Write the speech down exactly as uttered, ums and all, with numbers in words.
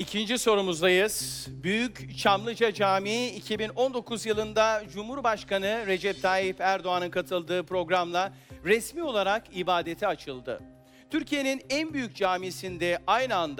İkinci sorumuzdayız. Büyük Çamlıca Camii iki bin on dokuz yılında Cumhurbaşkanı Recep Tayyip Erdoğan'ın katıldığı programla resmi olarak ibadete açıldı. Türkiye'nin en büyük camisinde aynı anda